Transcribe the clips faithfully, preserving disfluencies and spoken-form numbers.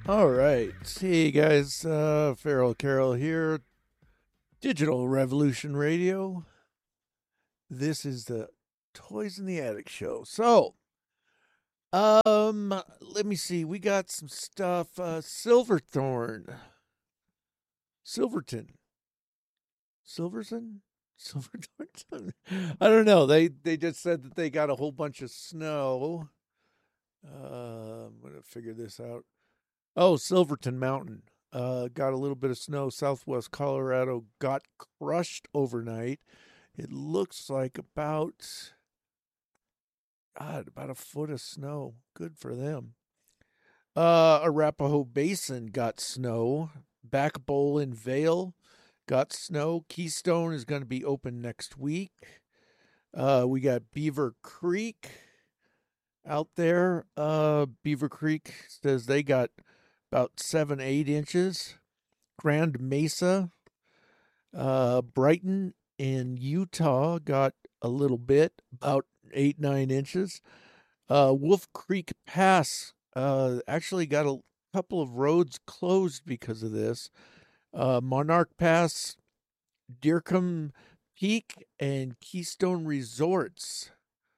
All right. Hey, guys. Uh, Feral Carol here. Digital Revolution Radio. This is the Toys in the Attic show. So, um, let me see. We got some stuff. Uh, Silverthorn. Silverton. Silverton? Silverthorn? I don't know. They they just said that they got a whole bunch of snow. Uh, I'm going to figure this out. Oh, Silverton Mountain. Uh, got a little bit of snow. Southwest Colorado got crushed overnight. It looks like about, God, about a foot of snow. Good for them. Uh, Arapahoe Basin got snow. Back Bowl in Vale got snow. Keystone is going to be open next week. Uh, we got Beaver Creek out there. Uh, Beaver Creek says they got about seven, eight inches. Grand Mesa, uh, Brighton in Utah got a little bit, about eight, nine inches. Uh, Wolf Creek Pass uh, actually got a couple of roads closed because of this. Uh, Monarch Pass, Deercombe Peak, and Keystone Resorts.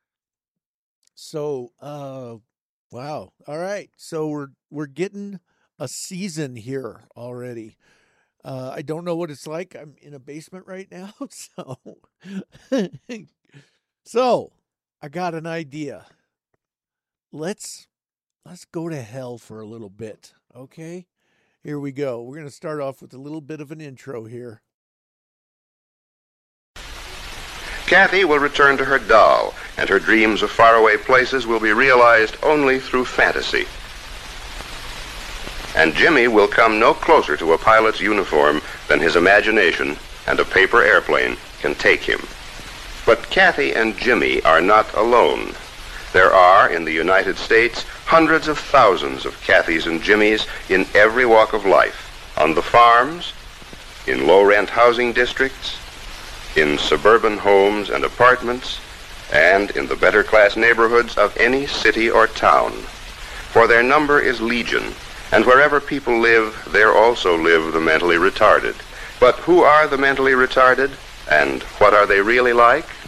So, uh, wow. All right. So we're we're getting a season here already. Uh, I don't know what it's like. I'm in a basement right now, so so I got an idea. Let's let's go to hell for a little bit, okay? Here we go. We're going to start off with a little bit of an intro here. Kathy will return to her doll, and her dreams of faraway places will be realized only through fantasy. And Jimmy will come no closer to a pilot's uniform than his imagination and a paper airplane can take him. But Kathy and Jimmy are not alone. There are, in the United States, hundreds of thousands of Kathys and Jimmys in every walk of life, on the farms, in low-rent housing districts, in suburban homes and apartments, and in the better-class neighborhoods of any city or town. For their number is legion, and wherever people live, there also live the mentally retarded. But who are the mentally retarded, and what are they really like?